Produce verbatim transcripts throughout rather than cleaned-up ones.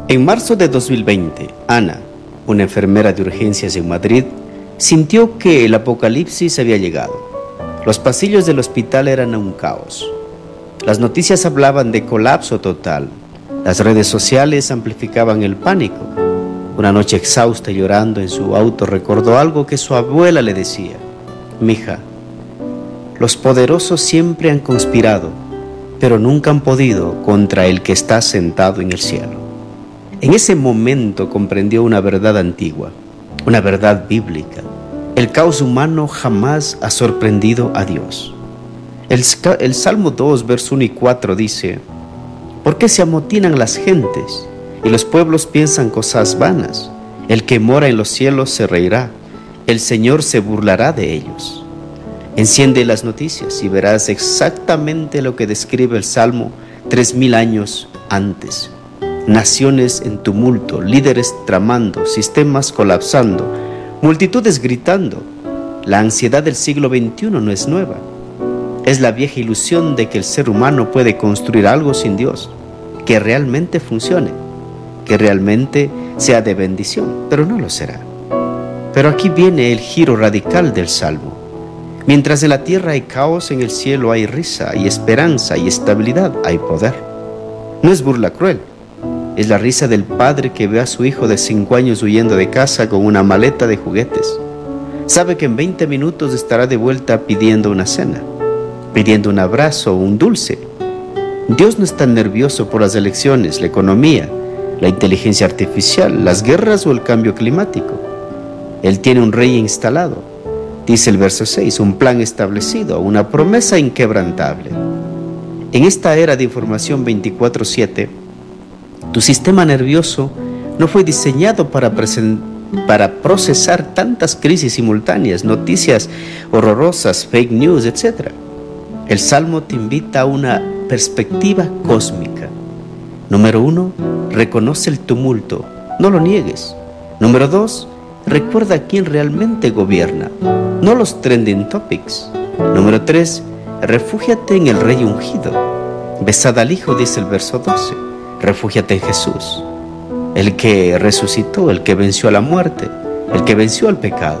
En marzo de dos mil veinte, Ana, una enfermera de urgencias en Madrid, sintió que el apocalipsis había llegado. Los pasillos del hospital eran un caos. Las noticias hablaban de colapso total. Las redes sociales amplificaban el pánico. Una noche exhausta, llorando en su auto, recordó algo que su abuela le decía: «Mija, los poderosos siempre han conspirado, pero nunca han podido contra el que está sentado en el cielo». En ese momento comprendió una verdad antigua, una verdad bíblica. El caos humano jamás ha sorprendido a Dios. El, el Salmo dos, verso uno y cuatro dice: ¿por qué se amotinan las gentes y los pueblos piensan cosas vanas? El que mora en los cielos se reirá, el Señor se burlará de ellos. Enciende las noticias y verás exactamente lo que describe el Salmo tres mil años antes. Naciones en tumulto, líderes tramando, sistemas colapsando, multitudes gritando. La ansiedad del siglo veintiuno no es nueva. Es la vieja ilusión de que el ser humano puede construir algo sin Dios, que realmente funcione, que realmente sea de bendición, pero no lo será. Pero aquí viene el giro radical del Salmo. Mientras en la tierra hay caos, en el cielo hay risa y esperanza y estabilidad, hay poder. No es burla cruel. Es la risa del padre que ve a su hijo de cinco años huyendo de casa con una maleta de juguetes. Sabe que en veinte minutos estará de vuelta pidiendo una cena, pidiendo un abrazo o un dulce. Dios no está nervioso por las elecciones, la economía, la inteligencia artificial, las guerras o el cambio climático. Él tiene un rey instalado, dice el verso seis, un plan establecido, una promesa inquebrantable. En esta era de información veinticuatro siete, tu sistema nervioso no fue diseñado para, para procesar tantas crisis simultáneas, noticias horrorosas, fake news, etcétera. El Salmo te invita a una perspectiva cósmica. Número uno, reconoce el tumulto, no lo niegues. Número dos, recuerda quién realmente gobierna, no los trending topics. Número tres, refúgiate en el Rey ungido. Besad al Hijo, dice el verso doce. Refúgiate en Jesús, el que resucitó, el que venció a la muerte, el que venció al pecado.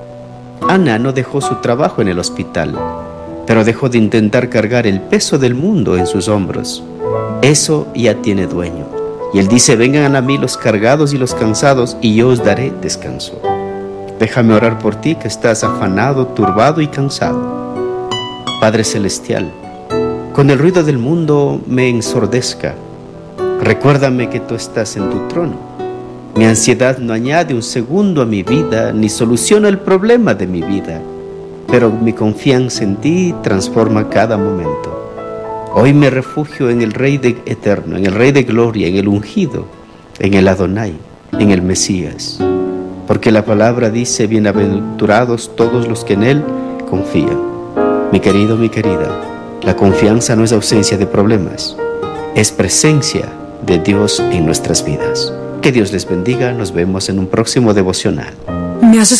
Ana no dejó su trabajo en el hospital, pero dejó de intentar cargar el peso del mundo en sus hombros. Eso ya tiene dueño. Y Él dice: vengan a mí los cargados y los cansados, y yo os daré descanso. Déjame orar por ti que estás afanado, turbado y cansado. Padre Celestial, con el ruido del mundo me ensordezca. Recuérdame que tú estás en tu trono. Mi ansiedad no añade un segundo a mi vida, ni soluciona el problema de mi vida, pero mi confianza en ti transforma cada momento. Hoy me refugio en el Rey de eterno, en el Rey de gloria, en el ungido, en el Adonai, en el Mesías. Porque la palabra dice: bienaventurados todos los que en Él confían. Mi querido, mi querida, la confianza no es ausencia de problemas, es presencia de Dios en nuestras vidas. Que Dios les bendiga. Nos vemos en un próximo devocional. Me haces